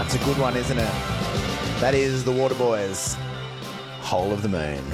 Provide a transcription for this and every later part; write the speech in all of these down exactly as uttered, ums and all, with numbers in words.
Oh, it's a good one, isn't it? That is the Waterboys, Whole of the Moon.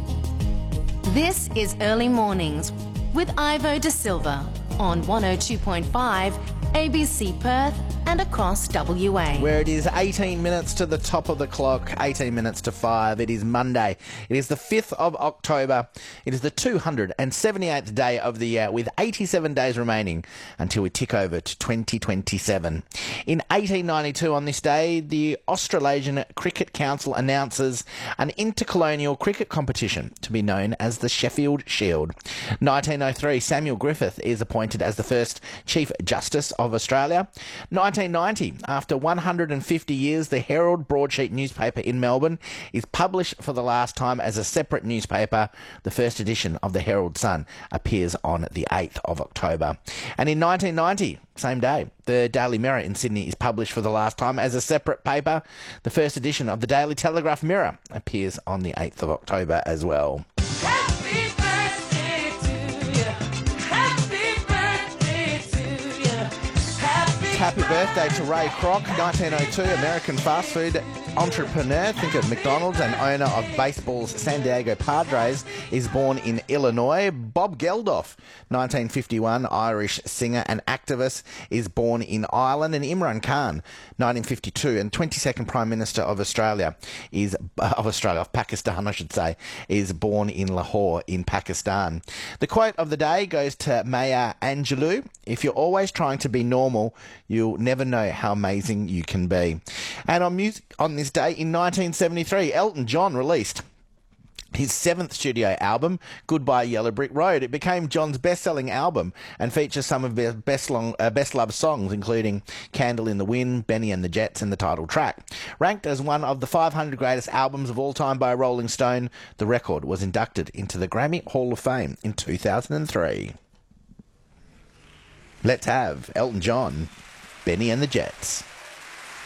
This is Early Mornings with Ivo De Silva on one oh two point five A B C Perth and across W A. Where it is eighteen minutes to the top of the clock, eighteen minutes to five. It is Monday. It is the fifth of October. It is the two hundred seventy-eighth day of the year, with eighty-seven days remaining until we tick over to twenty twenty-seven. In eighteen ninety-two, on this day, the Australasian Cricket Council announces an intercolonial cricket competition to be known as the Sheffield Shield. nineteen oh three, Samuel Griffith is appointed as the first Chief Justice of Australia. nineteen ninety, after one hundred fifty years, the Herald broadsheet newspaper in Melbourne is published for the last time as a separate newspaper. The first edition of the Herald Sun appears on the eighth of October. And in nineteen ninety, same day, the Daily Mirror in Sydney is published for the last time as a separate paper. The first edition of the Daily Telegraph Mirror appears on the eighth of October as well. Happy birthday to you. Happy birthday to you. Happy, Happy birthday to Ray Kroc, nineteen oh two, American fast food entrepreneur, think of McDonald's, and owner of baseball's San Diego Padres, is born in Illinois. Bob Geldof, nineteen fifty-one, Irish singer and activist, is born in Ireland. And Imran Khan, nineteen fifty-two, and twenty-second Prime Minister of Australia, is of Australia, of Pakistan, I should say, is born in Lahore in Pakistan. The quote of the day goes to Maya Angelou: "If you're always trying to be normal, you'll never know how amazing you can be." And on music, on this day in nineteen seventy-three, Elton John released his seventh studio album, Goodbye Yellow Brick Road. It became John's best-selling album and features some of his best long, uh, best-loved songs, including Candle in the Wind, Benny and the Jets, and the title track. Ranked as one of the five hundred greatest albums of all time by Rolling Stone, the record was inducted into the Grammy Hall of Fame in two thousand three. Let's have Elton John, Benny and the Jets.